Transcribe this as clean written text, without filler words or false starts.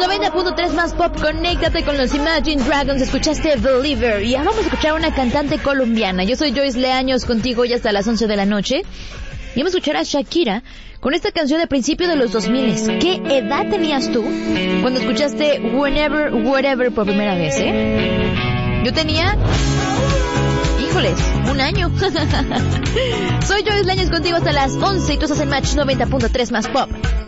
90.3 más pop, conéctate con los Imagine Dragons. Escuchaste Believer y ahora vamos a escuchar a una cantante colombiana. Yo soy Joyce Leaños, contigo ya hasta las 11 de la noche. Y vamos a escuchar a Shakira con esta canción de principio de los 2000. ¿Qué edad tenías tú cuando escuchaste Whenever, Whatever por primera vez, Yo tenía... híjoles, un año. Soy Joyce Leaños contigo hasta las 11 y tú estás en Match 90.3 más pop.